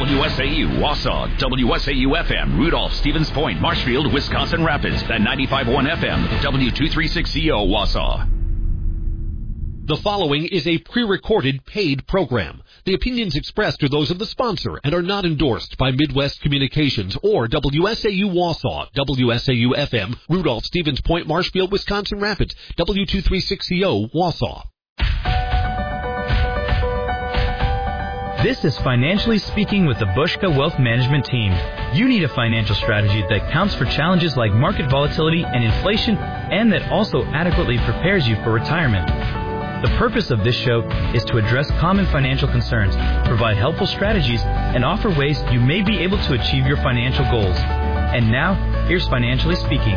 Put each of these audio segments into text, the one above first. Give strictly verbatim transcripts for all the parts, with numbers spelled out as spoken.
W S A U, Wausau, W S A U F M, Rudolph, Stevens Point, Marshfield, Wisconsin Rapids, and ninety-five point one F M, W two thirty-six C O, Wausau. The following is a pre-recorded paid program. The opinions expressed are those of the sponsor and are not endorsed by Midwest Communications or W S A U Wausau, W S A U F M, Rudolph, Stevens Point, Marshfield, Wisconsin Rapids, W two thirty-six C O, Wausau. This is Financially Speaking with the Bushka Wealth Management Team. You need a financial strategy that counts for challenges like market volatility and inflation, and that also adequately prepares you for retirement. The purpose of this show is to address common financial concerns, provide helpful strategies, and offer ways you may be able to achieve your financial goals. And now, here's Financially Speaking.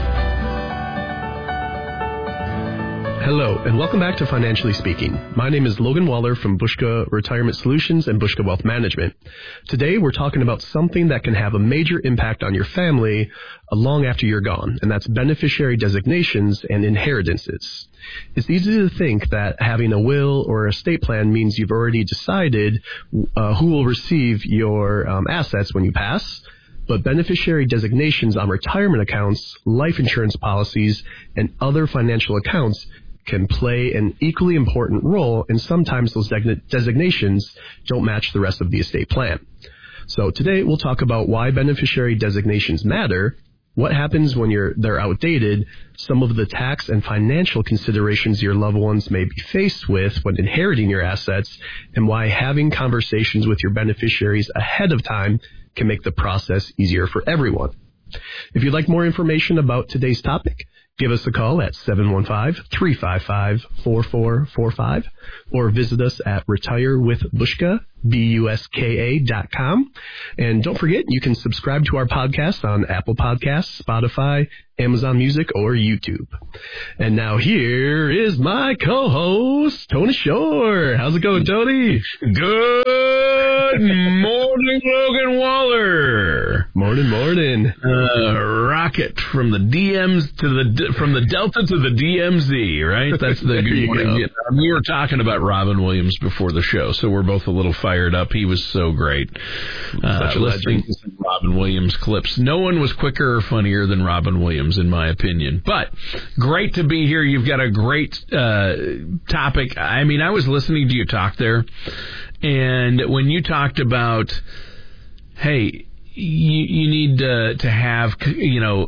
Hello, and welcome back to Financially Speaking. My name is Logan Waller from Bushka Retirement Solutions and Bushka Wealth Management. Today, we're talking about something that can have a major impact on your family long after you're gone, and that's beneficiary designations and inheritances. It's easy to think that having a will or estate plan means you've already decided uh, who will receive your um, assets when you pass. But beneficiary designations on retirement accounts, life insurance policies, and other financial accounts can play an equally important role, and sometimes those designations don't match the rest of the estate plan. So today we'll talk about why beneficiary designations matter, what happens when you're they're outdated, some of the tax and financial considerations your loved ones may be faced with when inheriting your assets, and why having conversations with your beneficiaries ahead of time can make the process easier for everyone. If you'd like more information about today's topic, give us a call at seven one five, three five five, four four four five or visit us at retire with bushka, B U S K A dot com. And don't forget, you can subscribe to our podcast on Apple Podcasts, Spotify, Amazon Music, or YouTube. And now here is my co-host, Tony Shore. How's it going, Tony? Good morning, Logan Waller. Morning, morning. Uh, rocket from the D Ms to the from the Delta to the D M Z, right? That's the good morning. We were talking about Robin Williams before the show, so we're both a little fired up. He was so great. Uh, Such a listening legend. to some Robin Williams clips. No one was quicker or funnier than Robin Williams, in my opinion. But great to be here. You've got a great uh, topic. I mean, I was listening to you talk there, and when you talked about, hey, you, you need uh, to have, you know,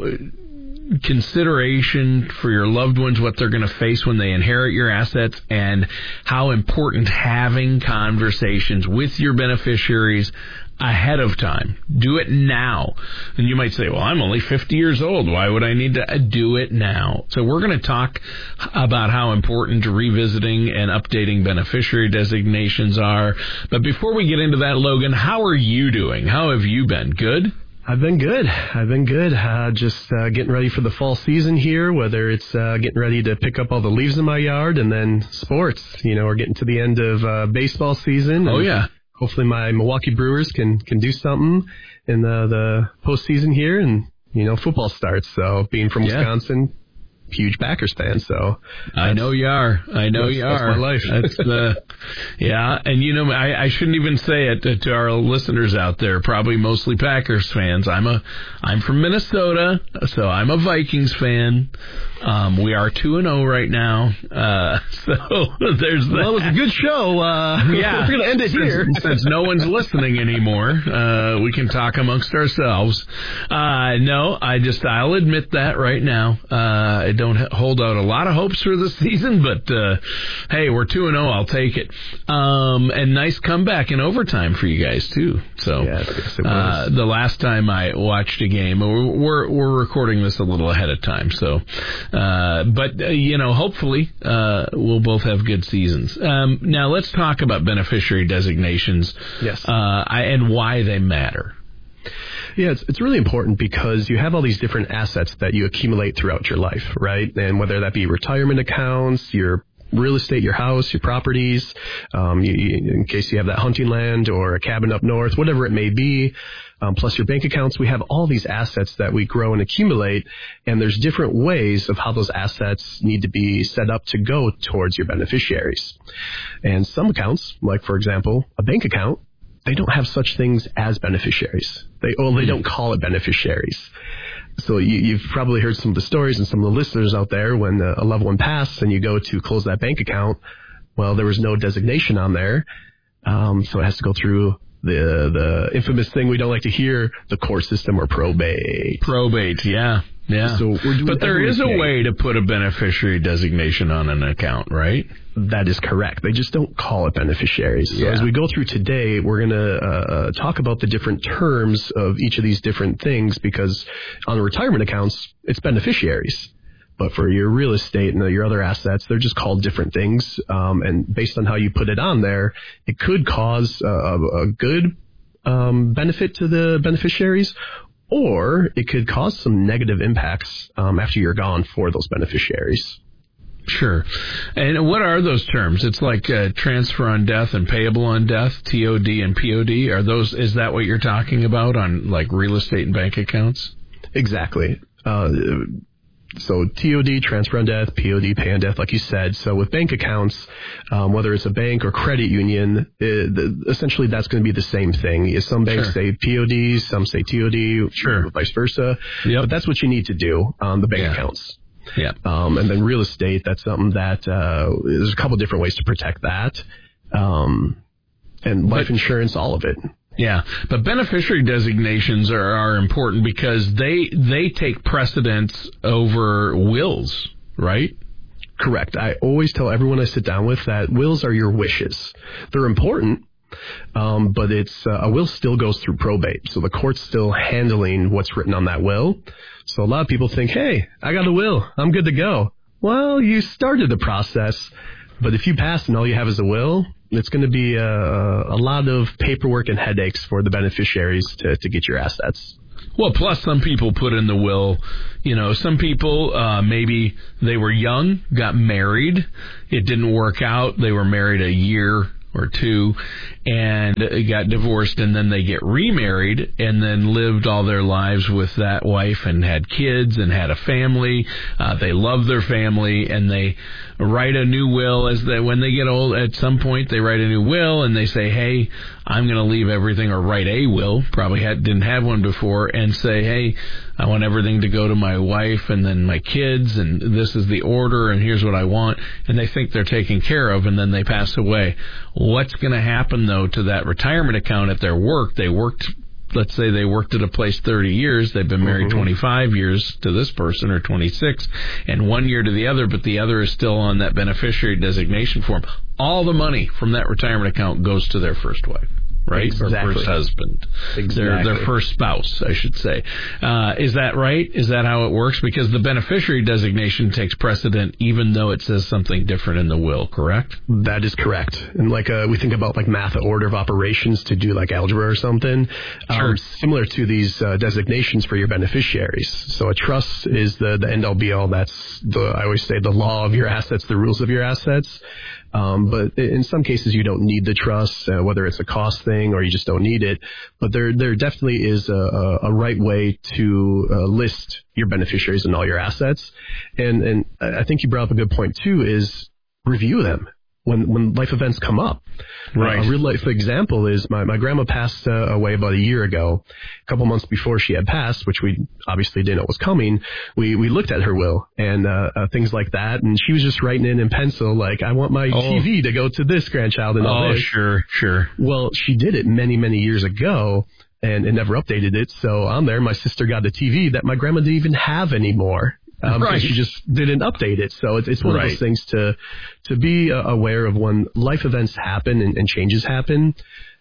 consideration for your loved ones, what they're going to face when they inherit your assets, and how important having conversations with your beneficiaries ahead of time. Do it now. And you might say, well, I'm only fifty years old. Why would I need to do it now? So we're going to talk about how important revisiting and updating beneficiary designations are. But before we get into that, Logan, how are you doing? How have you been? Good? I've been good. I've been good. Uh, just uh, getting ready for the fall season here, whether it's uh, getting ready to pick up all the leaves in my yard, and then sports. You know, we're getting to the end of uh, baseball season. Oh, yeah. Hopefully my Milwaukee Brewers can, can do something in the, the postseason here, and, you know, football starts. So being from Yeah. Wisconsin, huge Packers fan. So I know you are. I know that's, you that's are. my life. That's the, yeah. And you know, I, I shouldn't even say it to, to our listeners out there, probably mostly Packers fans. I'm a, I'm from Minnesota, so I'm a Vikings fan. Um, we are two and zero right now. Uh, so there's that. Well, it was a good show. Uh, Yeah, we're going to end it here. Since, since no one's listening anymore, uh, we can talk amongst ourselves. Uh, no, I just, I'll admit that right now. Uh, I don't hold out a lot of hopes for this season, but, uh, hey, we're two and oh, I'll take it. Um, and nice comeback in overtime for you guys, too. So, Yes, yes, it uh, was. the last time I watched a game, we're, we're, we're recording this a little ahead of time, so, uh, but, uh, you know, hopefully, uh, we'll both have good seasons. Um, now let's talk about beneficiary designations. Yes. Uh, I, and why they matter. Yeah, it's, it's really important because you have all these different assets that you accumulate throughout your life, right? And whether that be retirement accounts, your real estate, your house, your properties, um, you, you, in case you have that hunting land or a cabin up north, whatever it may be, um, plus your bank accounts, we have all these assets that we grow and accumulate, and there's different ways of how those assets need to be set up to go towards your beneficiaries. And some accounts, like, for example, a bank account, they don't have such things as beneficiaries. They well, they don't call it beneficiaries. So you, you've probably heard some of the stories and some of the listeners out there when a loved one passed and you go to close that bank account. Well, there was no designation on there, um, so it has to go through the the infamous thing we don't like to hear, the court system or probate. Probate, yeah. Yeah. So we're doing but there is a way to put a beneficiary designation on an account, right? That is correct. They just don't call it beneficiaries. So yeah. As we go through today, we're going to uh, talk about the different terms of each of these different things, because on the retirement accounts, it's beneficiaries. But for your real estate and your other assets, they're just called different things. Um, and based on how you put it on there, it could cause a, a good um, benefit to the beneficiaries, or it could cause some negative impacts um, after you're gone for those beneficiaries. Sure. And what are those terms? It's like uh, transfer on death and payable on death, T O D and P O D. Are those? Is that what you're talking about on like real estate and bank accounts? Exactly. Uh, so T O D, transfer on death, P O D, pay on death, like you said. So with bank accounts, um, whether it's a bank or credit union, it, the, essentially that's going to be the same thing. Some banks sure. say P O D, some say T O D, sure. vice versa. Yep. But that's what you need to do on the bank yeah. accounts. Yeah. Um, and then real estate, that's something that, uh, there's a couple different ways to protect that. Um, and life but, insurance, all of it. Yeah. But beneficiary designations are, are important because they, they take precedence over wills, right? Correct. I always tell everyone I sit down with that wills are your wishes. They're important. Um, but it's uh, a will still goes through probate, so the court's still handling what's written on that will. So a lot of people think, hey, I got a will, I'm good to go. Well, you started the process, but if you pass and all you have is a will, it's going to be a, a lot of paperwork and headaches for the beneficiaries to, to get your assets. Well, plus some people put in the will, you know, some people, uh, maybe they were young, got married, it didn't work out, they were married a year or two and got divorced, and then they get remarried and then lived all their lives with that wife and had kids and had a family. Uh, they love their family, and they write a new will as they, when they get old, at some point they write a new will and they say, hey, I'm going to leave everything, or write a will, probably had, didn't have one before, and say, hey, I want everything to go to my wife and then my kids, and this is the order, and here's what I want, and they think they're taken care of, and then they pass away. What's going to happen, though, to that retirement account at their work? They worked, let's say they worked at a place thirty years, they've been married mm-hmm. twenty-five years to this person, or twenty-six, and one year to the other, but the other is still on that beneficiary designation form. All the money from that retirement account goes to their first wife. Right? Exactly. Or first husband. Exactly. Their, their first spouse, I should say. Uh, is that right? Is that how it works? Because the beneficiary designation takes precedent even though it says something different in the will, correct? That is correct. And like uh, we think about like math order of operations to do like algebra or something. Sure. Um, similar to these uh, designations for your beneficiaries. So a trust is the, the end all be all. That's the, I always say, the law of your assets, the rules of your assets. Um, but in some cases, you don't need the trust, uh, whether it's a cost thing or you just don't need it. But there, there definitely is a, a, a right way to uh, list your beneficiaries and all your assets. And, and I think you brought up a good point too, is review them when, when life events come up. Right. Uh, a real life example is my, my grandma passed uh, away about a year ago. A couple months before she had passed, which we obviously didn't know was coming, we, we looked at her will and uh, uh, things like that. And she was just writing in in pencil, like, I want my oh. T V to go to this grandchild and all oh, this. Oh, sure, sure. Well, she did it many, many years ago and, and never updated it. So on there, my sister got a T V that my grandma didn't even have anymore. Um, right. She just didn't update it. So it's, it's one right. of those things to to be uh, aware of when life events happen and, and changes happen,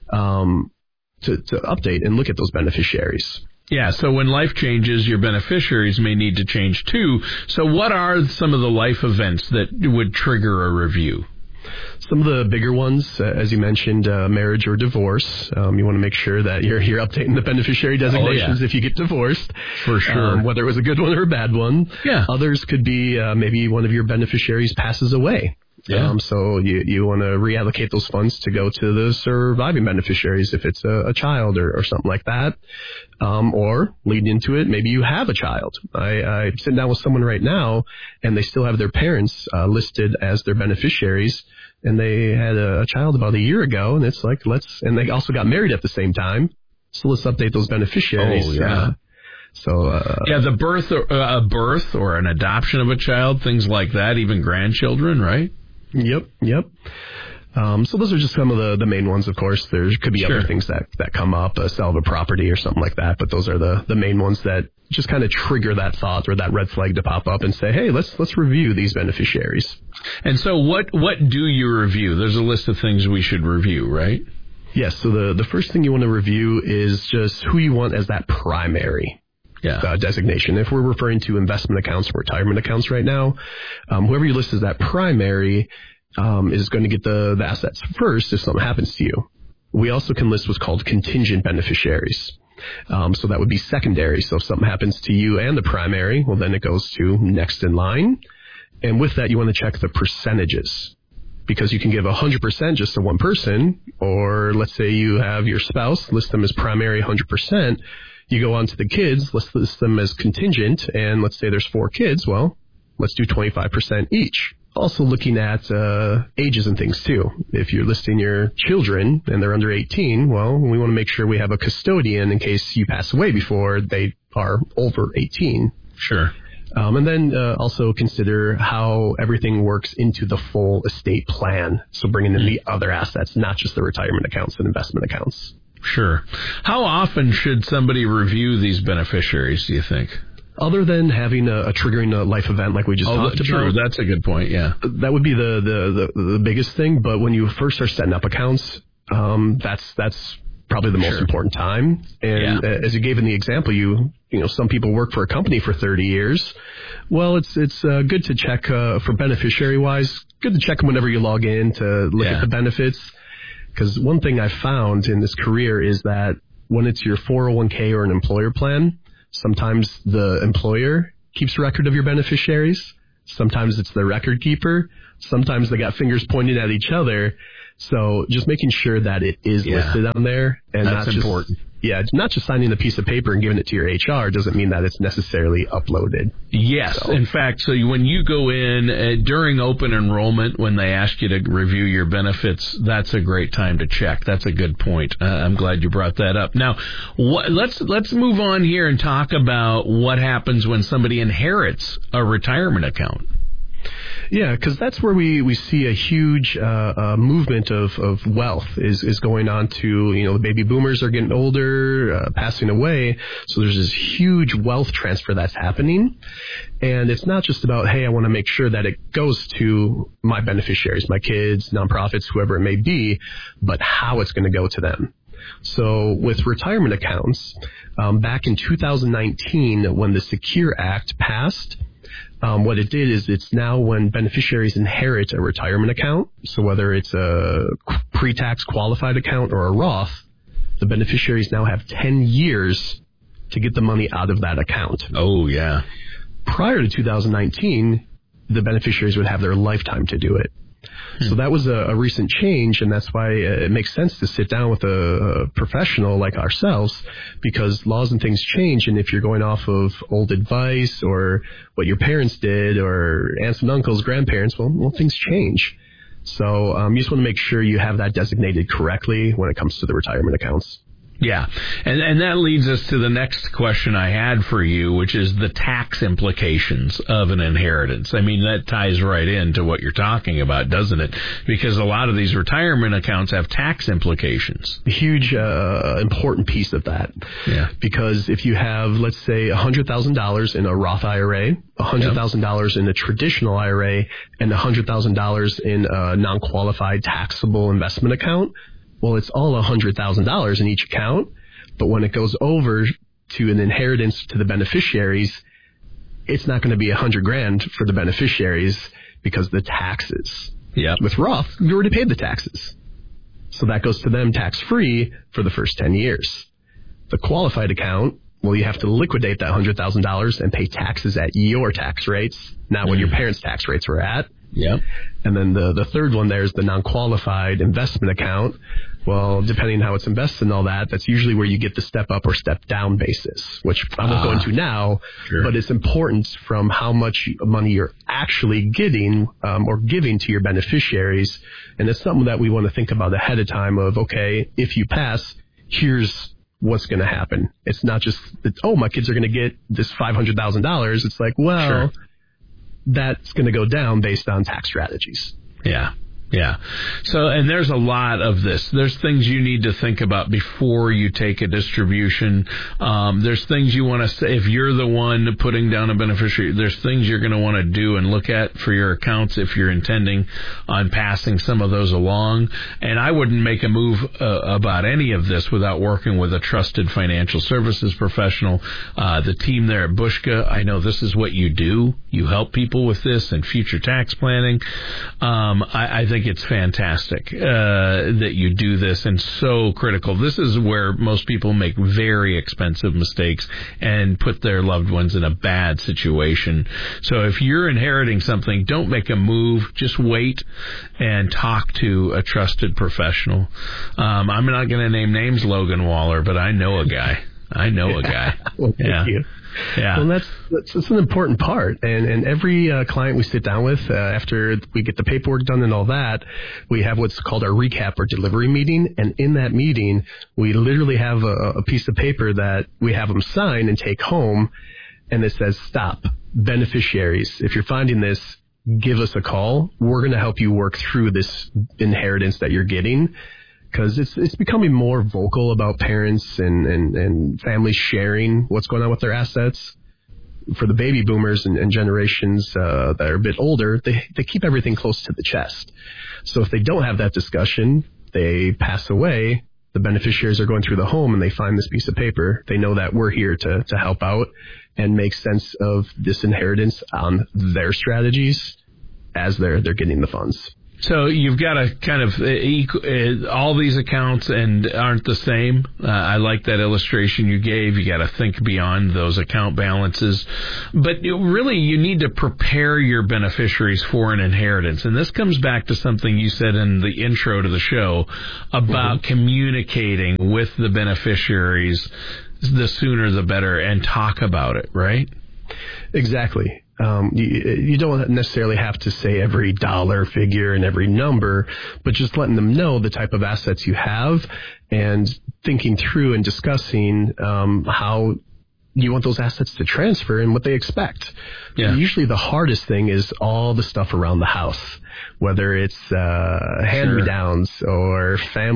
um, to, to update and look at those beneficiaries. Yeah, so when life changes, your beneficiaries may need to change too. So what are some of the life events that would trigger a review? Some of the bigger ones, uh, as you mentioned, uh, marriage or divorce. Um, you want to make sure that you're, you're updating the beneficiary designations oh, yeah. if you get divorced. For sure. Um, whether it was a good one or a bad one. Yeah. Others could be uh, maybe one of your beneficiaries passes away. Yeah. Um, so you, you want to reallocate those funds to go to the surviving beneficiaries if it's a, a child or, or something like that. Um, or lead into it, maybe you have a child. I, I'm sitting down with someone right now, and they still have their parents uh, listed as their beneficiaries, and they had a, a child about a year ago, and it's like, let's, and they also got married at the same time, so let's update those beneficiaries. Oh, yeah. Uh, So uh, yeah, the birth or uh, a birth or an adoption of a child, things like that, even grandchildren, right? Yep, yep. Um, so those are just some of the, the main ones, of course. There could be Sure. other things that, that come up, a sale of a property or something like that, but those are the, the main ones that just kind of trigger that thought or that red flag to pop up and say, hey, let's let's review these beneficiaries. And so what, what do you review? There's a list of things we should review, right? Yes, so the, the first thing you want to review is just who you want as that primary Yeah. Uh, designation. If we're referring to investment accounts or retirement accounts right now, um, whoever you list as that primary um, is going to get the, the assets first if something happens to you. We also can list what's called contingent beneficiaries. Um, so that would be secondary. So if something happens to you and the primary, well, then it goes to next in line. And with that, you want to check the percentages, because you can give one hundred percent just to one person, or let's say you have your spouse, list them as primary one hundred percent. You go on to the kids, let's list them as contingent, and let's say there's four kids, well, let's do twenty-five percent each. Also looking at uh, ages and things too. If you're listing your children and they're under eighteen, well, we want to make sure we have a custodian in case you pass away before they are over eighteen. Sure. Um, and then uh, also consider how everything works into the full estate plan. So bringing in the other assets, not just the retirement accounts and investment accounts. Sure. How often should somebody review these beneficiaries, do you think? Other than having a, a triggering a life event like we just oh, talked true. about. That's a good point, yeah. That would be the, the, the, the biggest thing. But when you first start setting up accounts, um, that's that's probably the most Sure. important time. And Yeah. as you gave in the example, you you know, some people work for a company for thirty years. Well, it's it's uh, good to check uh, for beneficiary-wise. Good to check them whenever you log in to look Yeah. at the benefits. Because one thing I've found in this career is that when it's your four oh one k or an employer plan, sometimes the employer keeps record of your beneficiaries. Sometimes it's the record keeper. Sometimes they got fingers pointing at each other. So just making sure that it is Yeah. listed on there. And That's not just, important. Yeah, not just signing a piece of paper and giving it to your H R doesn't mean that it's necessarily uploaded. Yes. So. In fact, so when you go in uh, during open enrollment, when they ask you to review your benefits, that's a great time to check. That's a good point. Uh, I'm glad you brought that up. Now, what, let's let's move on here and talk about what happens when somebody inherits a retirement account. Yeah, because that's where we, we see a huge uh, uh, movement of, of wealth is, is going on to, you know, the baby boomers are getting older, uh, passing away. So there's this huge wealth transfer that's happening. And it's not just about, hey, I want to make sure that it goes to my beneficiaries, my kids, nonprofits, whoever it may be, but how it's going to go to them. So with retirement accounts, um, back in two thousand nineteen, when the Secure Act passed, Um, what it did is it's now when beneficiaries inherit a retirement account, so whether it's a pre-tax qualified account or a Roth, the beneficiaries now have ten years to get the money out of that account. Oh, yeah. Prior to two thousand nineteen, the beneficiaries would have their lifetime to do it. Hmm. So that was a, a recent change, and that's why it makes sense to sit down with a, a professional like ourselves, because laws and things change, and if you're going off of old advice or what your parents did or aunts and uncles, grandparents, well, well things change. So um, you just want to make sure you have that designated correctly when it comes to the retirement accounts. Yeah, and and that leads us to the next question I had for you, which is the tax implications of an inheritance. I mean, that ties right into what you're talking about, doesn't it? Because a lot of these retirement accounts have tax implications. A huge, uh, important piece of that. Yeah. Because if you have, let's say, one hundred thousand dollars in a Roth I R A, one hundred thousand dollars in a traditional I R A, and one hundred thousand dollars in a non-qualified taxable investment account, well, it's all one hundred thousand dollars in each account, but when it goes over to an inheritance to the beneficiaries, it's not going to be one hundred grand for the beneficiaries because of the taxes. Yeah. With Roth, you already paid the taxes. So that goes to them tax-free for the first ten years. The qualified account, well, you have to liquidate that one hundred thousand dollars and pay taxes at your tax rates, not what your parents' tax rates were at. Yep. And then the, the third one there is the non-qualified investment account. Well, depending on how it's invested and all that, that's usually where you get the step up or step down basis, which I won't uh, go into now, sure. But it's important from how much money you're actually getting um, or giving to your beneficiaries. And it's something that we want to think about ahead of time of, okay, if you pass, here's what's going to happen. It's not just that, oh, my kids are going to get this five hundred thousand dollars. It's like, well, sure. That's going to go down based on tax strategies. Yeah. Yeah. So, and there's a lot of this. There's things you need to think about before you take a distribution. Um, there's things you want to say, if you're the one putting down a beneficiary, there's things you're going to want to do and look at for your accounts if you're intending on passing some of those along. And I wouldn't make a move uh, about any of this without working with a trusted financial services professional. Uh, the team there at Bushka, I know this is what you do. You help people with this and future tax planning. Um, I, I think it's fantastic uh, that you do this, and so critical. This is where most people make very expensive mistakes and put their loved ones in a bad situation. So if you're inheriting something, don't make a move. Just wait and talk to a trusted professional. Um, I'm not going to name names, Logan Waller, but I know a guy. I know a guy. Well, thank yeah. you. Yeah. Well, that's, that's, that's an important part. And, and every uh, client we sit down with, uh, after we get the paperwork done and all that, we have what's called our recap or delivery meeting. And in that meeting, we literally have a, a piece of paper that we have them sign and take home. And it says, stop, beneficiaries. If you're finding this, give us a call. We're going to help you work through this inheritance that you're getting. Because it's it's becoming more vocal about parents and, and, and families sharing what's going on with their assets. For the baby boomers and, and generations uh, that are a bit older, they, they keep everything close to the chest. So if they don't have that discussion, they pass away, the beneficiaries are going through the home and they find this piece of paper. They know that we're here to, to help out and make sense of this inheritance on their strategies as they're they're getting the funds. So you've got to kind of uh, all these accounts and aren't the same. Uh, I like that illustration you gave. You got to think beyond those account balances, but really you need to prepare your beneficiaries for an inheritance. And this comes back to something you said in the intro to the show about mm-hmm. communicating with the beneficiaries. The sooner the better, and talk about it, right? Exactly. Um, you, you don't necessarily have to say every dollar figure and every number, but just letting them know the type of assets you have and thinking through and discussing um, how you want those assets to transfer and what they expect. Yeah. Usually the hardest thing is all the stuff around the house, whether it's uh, hand-me-downs sure. or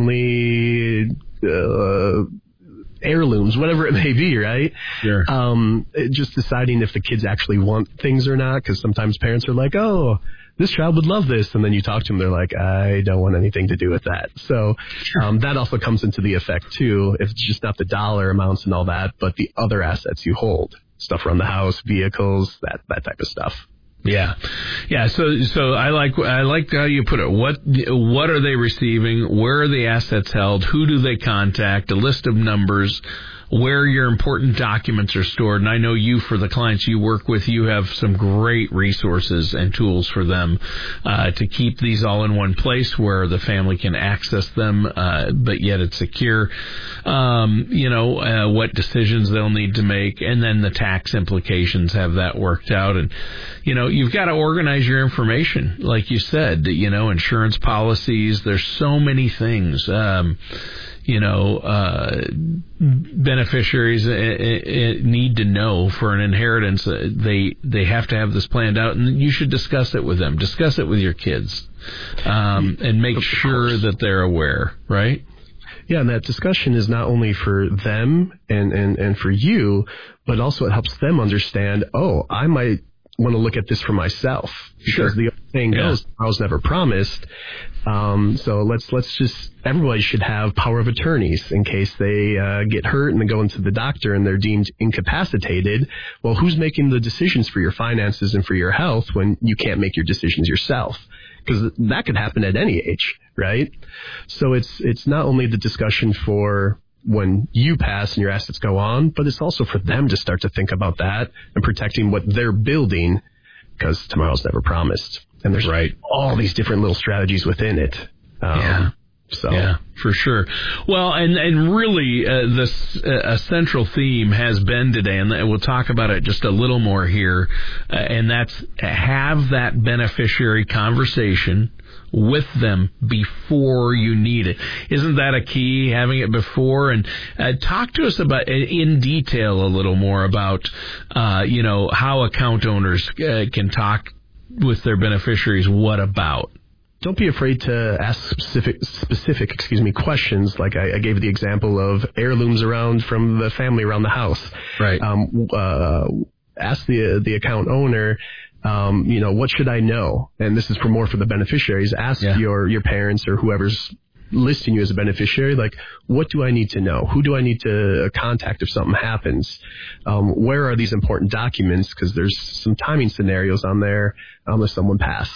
family uh heirlooms, whatever it may be, right? Sure. Um, just deciding if the kids actually want things or not, because sometimes parents are like, oh, this child would love this, and then you talk to them, they're like, I don't want anything to do with that. So um, that also comes into the effect, too. It's just not the dollar amounts and all that, but the other assets you hold, stuff around the house, vehicles, that, that type of stuff. Yeah, yeah. So, so I like I like how you put it. What what are they receiving? Where are the assets held? Who do they contact? A list of numbers. Where your important documents are stored. And I know you, for the clients you work with, you have some great resources and tools for them uh, to keep these all in one place where the family can access them, uh, but yet it's secure. Um, you know, uh, what decisions they'll need to make, and then the tax implications, have that worked out. And, you know, you've got to organize your information, like you said, you know, insurance policies. There's so many things. Um, you know, uh, beneficiaries uh, uh, need to know for an inheritance. Uh, they they have to have this planned out, and you should discuss it with them. Discuss it with your kids, um, and make sure that they're aware, right? Yeah, and that discussion is not only for them and, and, and for you, but also it helps them understand, oh, I might want to look at this for myself. Sure. Because the saying yeah. goes, tomorrow's never promised. Um, so let's let's just, everybody should have power of attorneys in case they uh, get hurt and they go into the doctor and they're deemed incapacitated. Well, who's making the decisions for your finances and for your health when you can't make your decisions yourself? Because that could happen at any age, right? So it's it's not only the discussion for when you pass and your assets go on, but it's also for them to start to think about that and protecting what they're building, because tomorrow's never promised. And there's right. all these different little strategies within it. Um, yeah. So. Yeah, for sure. Well, and and really, uh, this uh, a central theme has been today, and we'll talk about it just a little more here, uh, and that's have that beneficiary conversation with them before you need it. Isn't that a key, having it before? And uh, talk to us about in detail a little more about, uh, you know, how account owners uh, can talk with their beneficiaries. What about? Don't be afraid to ask specific, specific, excuse me, questions. Like I, I gave the example of heirlooms around from the family around the house. Right. Um, uh, ask the the account owner, um, you know, what should I know? And this is for more for the beneficiaries. Ask yeah. your your parents or whoever's listing you as a beneficiary, like, what do I need to know? Who do I need to contact if something happens? Um, where are these important documents? Because there's some timing scenarios on there um, if someone passes.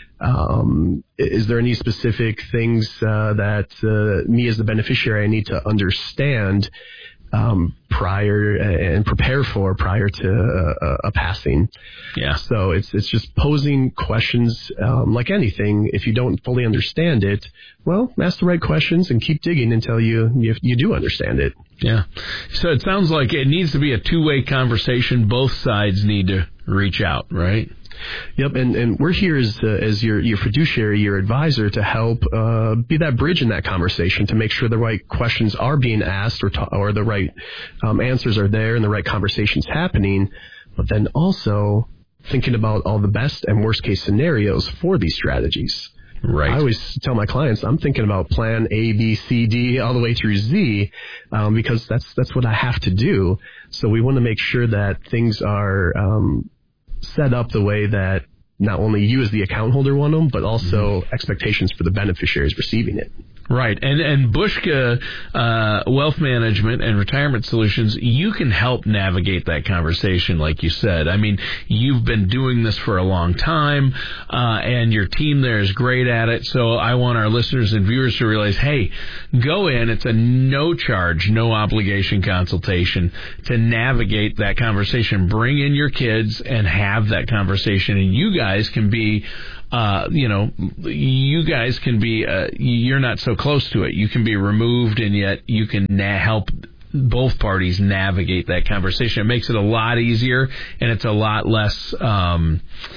Um, is there any specific things uh, that uh, me as the beneficiary I need to understand um, prior and prepare for prior to a, a passing? Yeah. So it's it's just posing questions um, like anything. If you don't fully understand it, well, ask the right questions and keep digging until you you, you do understand it. Yeah. So it sounds like it needs to be a two-way conversation. Both sides need to reach out, right? Yep, and, and we're here as uh, as your your fiduciary, your advisor, to help uh, be that bridge in that conversation to make sure the right questions are being asked or ta- or the right um, answers are there and the right conversations happening. But then also thinking about all the best and worst case scenarios for these strategies. Right. I always tell my clients I'm thinking about plan A, B, C, D, all the way through Z, um, because that's that's what I have to do. So we want to make sure that things are um, set up the way that not only you as the account holder want them, but also mm-hmm. expectations for the beneficiaries receiving it. Right. And and Bushka uh, Wealth Management and Retirement Solutions, you can help navigate that conversation, like you said. I mean, you've been doing this for a long time, uh, and your team there is great at it. So I want our listeners and viewers to realize, hey, go in. It's a no-charge, no-obligation consultation to navigate that conversation. Bring in your kids and have that conversation, and you guys can be Uh, you know, you guys can be, uh, you're not so close to it. You can be removed, and yet you can na- help both parties navigate that conversation. It makes it a lot easier, and it's a lot less, um,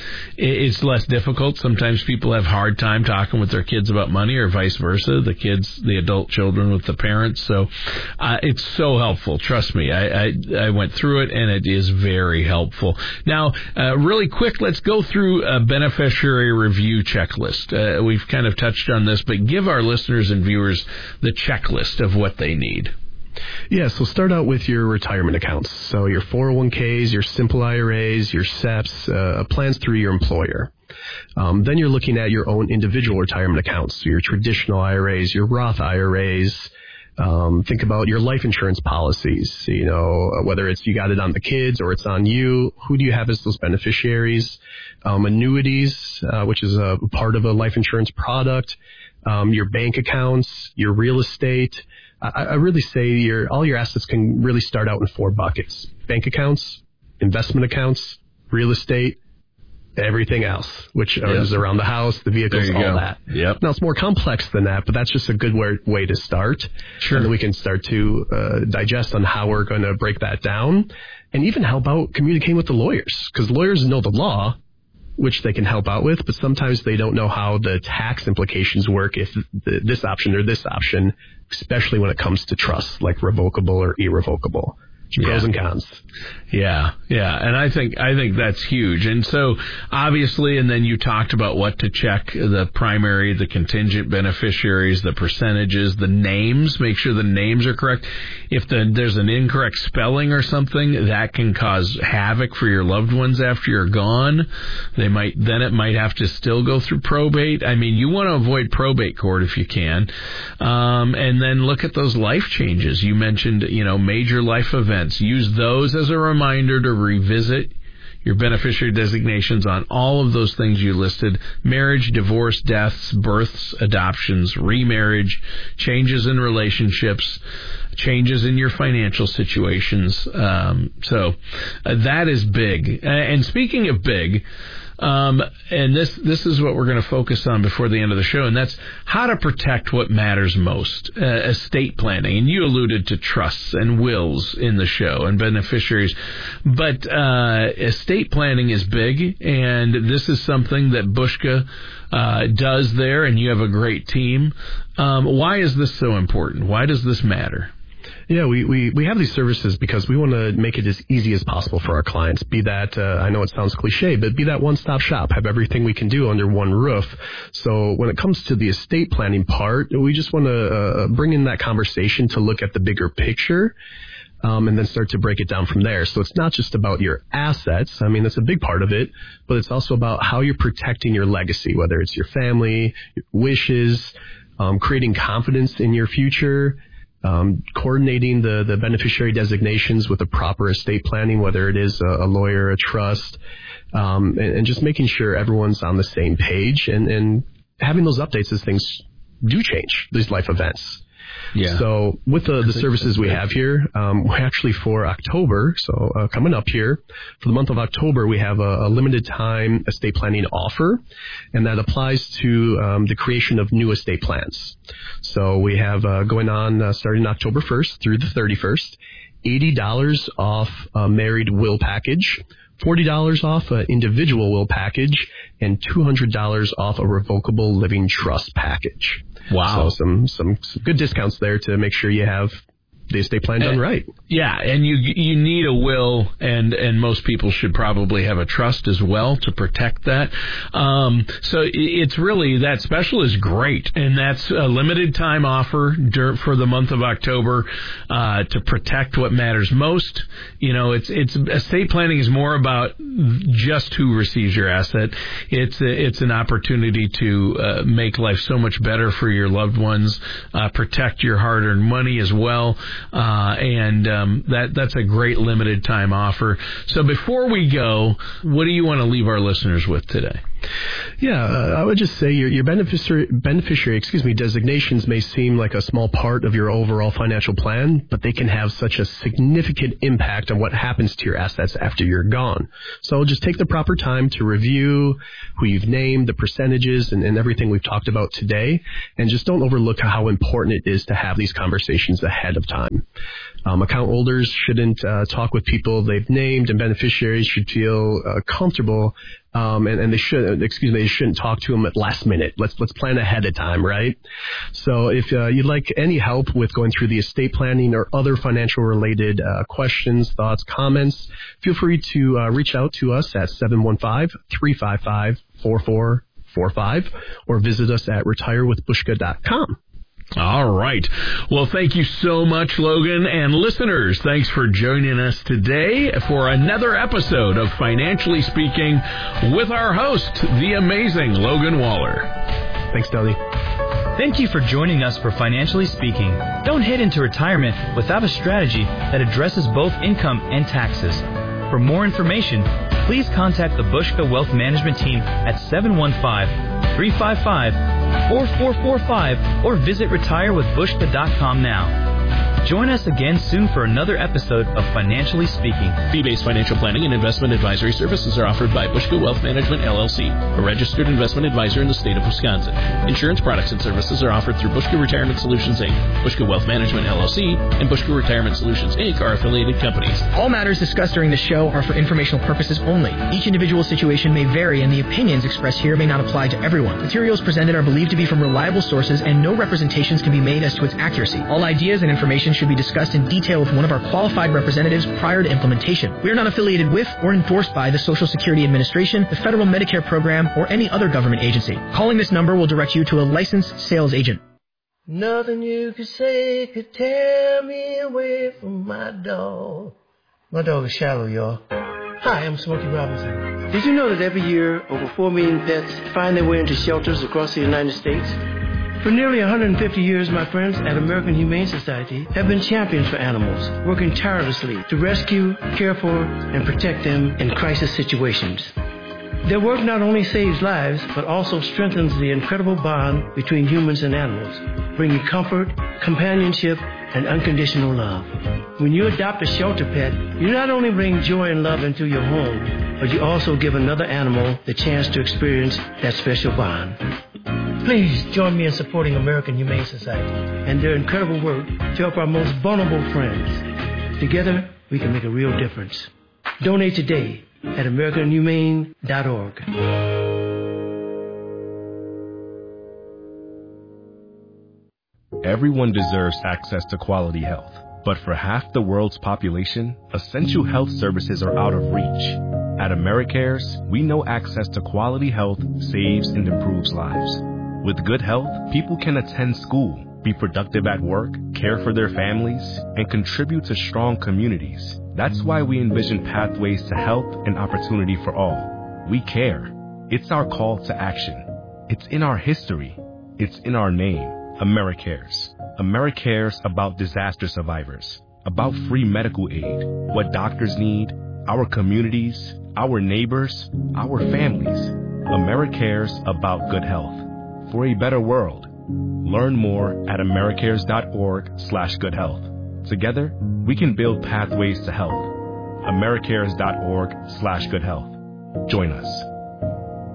it's less difficult. Sometimes people have hard time talking with their kids about money, or vice versa, the kids, the adult children with the parents. So uh, it's so helpful. Trust me, I, I, I went through it, and it is very helpful. Now, uh, really quick, let's go through a beneficiary review checklist. Uh, we've kind of touched on this, but give our listeners and viewers the checklist of what they need. Yeah, so start out with your retirement accounts. So your four oh one k's, your simple I R As, your S E Ps, uh, plans through your employer. Um, then you're looking at your own individual retirement accounts, so your traditional I R As, your Roth I R As. Um, think about your life insurance policies, you know, whether it's you got it on the kids or it's on you. Who do you have as those beneficiaries? Um, annuities, uh, which is a part of a life insurance product. Um, your bank accounts, your real estate. I, I really say your all your assets can really start out in four buckets: bank accounts, investment accounts, real estate, everything else, which yep. is around the house, the vehicles, all go. that. Yep. Now, it's more complex than that, but that's just a good way, way to start. Sure. And then we can start to uh, digest on how we're going to break that down, and even help out communicating with the lawyers, because lawyers know the law, which they can help out with, but sometimes they don't know how the tax implications work if the, this option or this option, especially when it comes to trusts, like revocable or irrevocable. Pros yeah. and cons. Yeah, yeah, and I think I think that's huge. And so, obviously, and then you talked about what to check: the primary, the contingent beneficiaries, the percentages, the names. Make sure the names are correct. If the, there's an incorrect spelling or something, that can cause havoc for your loved ones after you're gone. They might then it might have to still go through probate. I mean, you want to avoid probate court if you can. Um, and then look at those life changes. You mentioned, you know, major life events. Use those as a reminder to revisit your beneficiary designations on all of those things you listed: marriage, divorce, deaths, births, adoptions, remarriage, changes in relationships, changes in your financial situations. Um, so uh, that is big. And speaking of big, Um, and this this is what we're going to focus on before the end of the show, and that's how to protect what matters most, uh, estate planning. And you alluded to trusts and wills in the show and beneficiaries, but uh, estate planning is big, and this is something that Bushka uh, does there, and you have a great team. Um, why is this so important? Why does this matter? Yeah, we, we, we have these services because we want to make it as easy as possible for our clients. Be that, uh, I know it sounds cliche, but be that one-stop shop, have everything we can do under one roof. So when it comes to the estate planning part, we just want to uh, bring in that conversation to look at the bigger picture. Um, and then start to break it down from there. So it's not just about your assets. I mean, that's a big part of it, but it's also about how you're protecting your legacy, whether it's your family, your wishes, um, creating confidence in your future, um, coordinating the, the beneficiary designations with the proper estate planning, whether it is a, a lawyer, a trust, um, and, and just making sure everyone's on the same page and, and having those updates as things do change, these life events. Yeah. So with the, the services we have here, um, we're actually for October, so uh, coming up here, for the month of October, we have a, a limited time estate planning offer, and that applies to um, the creation of new estate plans. So we have uh, going on uh, starting October first through the thirty-first, eighty dollars off a married will package, forty dollars off an individual will package, and two hundred dollars off a revocable living trust package. Wow. So some, some, some good discounts there to make sure you have the estate plan done and, right. Yeah, and you you need a will, and, and most people should probably have a trust as well to protect that. Um, so it's really, that special is great, and that's a limited time offer for the month of October uh, to protect what matters most. You know, it's it's estate planning is more about just who receives your asset. It's a, it's an opportunity to uh, make life so much better for your loved ones, uh, protect your hard-earned money as well. Uh, and um, that that's a great limited time offer. So before we go, what do you want to leave our listeners with today? Yeah, uh, I would just say your, your beneficiary, beneficiary, excuse me, designations may seem like a small part of your overall financial plan, but they can have such a significant impact on what happens to your assets after you're gone. So just take the proper time to review who you've named, the percentages, and, and everything we've talked about today, and just don't overlook how important it is to have these conversations ahead of time. Um, account holders shouldn't uh, talk with people they've named, and beneficiaries should feel uh, comfortable. Um, and, and they should, excuse me, they shouldn't talk to them at last minute. Let's let's plan ahead of time, right? So if uh, you'd like any help with going through the estate planning or other financial related uh, questions, thoughts, comments, feel free to uh, reach out to us at seven one five, three five five, four four four five or visit us at retire with bushka dot com. All right. Well, thank you so much, Logan. And listeners, thanks for joining us today for another episode of Financially Speaking with our host, the amazing Logan Waller. Thanks, Tony. Thank you for joining us for Financially Speaking. Don't head into retirement without a strategy that addresses both income and taxes. For more information, please contact the Bushka Wealth Management Team at seven one five, three five five, four four four five or visit retire with bushka dot com now. Join us again soon for another episode of Financially Speaking. Fee-based financial planning and investment advisory services are offered by Bushka Wealth Management, L L C, a registered investment advisor in the state of Wisconsin. Insurance products and services are offered through Bushka Retirement Solutions, Incorporated. Bushka Wealth Management, L L C, and Bushka Retirement Solutions, Incorporated are affiliated companies. All matters discussed during the show are for informational purposes only. Each individual situation may vary, and the opinions expressed here may not apply to everyone. Materials presented are believed to be from reliable sources, and no representations can be made as to its accuracy. All ideas and information should be discussed in detail with one of our qualified representatives prior to implementation. We are not affiliated with or endorsed by the Social Security Administration, the Federal Medicare Program, or any other government agency. Calling this number will direct you to a licensed sales agent. Nothing you could say could tear me away from my dog. My dog is Shallow, y'all. Hi, I'm Smokey Robinson. Did you know that every year over four million pets find their way into shelters across the United States? For nearly one hundred fifty years, my friends at American Humane Society have been champions for animals, working tirelessly to rescue, care for, and protect them in crisis situations. Their work not only saves lives, but also strengthens the incredible bond between humans and animals, bringing comfort, companionship, and unconditional love. When you adopt a shelter pet, you not only bring joy and love into your home, but you also give another animal the chance to experience that special bond. Please join me in supporting American Humane Society and their incredible work to help our most vulnerable friends. Together, we can make a real difference. Donate today at american humane dot org. Everyone deserves access to quality health, but for half the world's population, essential health services are out of reach. At AmeriCares, we know access to quality health saves and improves lives. With good health, people can attend school, be productive at work, care for their families, and contribute to strong communities. That's why we envision pathways to health and opportunity for all. We care. It's our call to action. It's in our history. It's in our name. AmeriCares. AmeriCares about disaster survivors, about free medical aid, what doctors need, our communities, our neighbors, our families. AmeriCares about good health. For a better world. Learn more at americares.org slash good health. Together, we can build pathways to health. americares.org slash good health. Join us.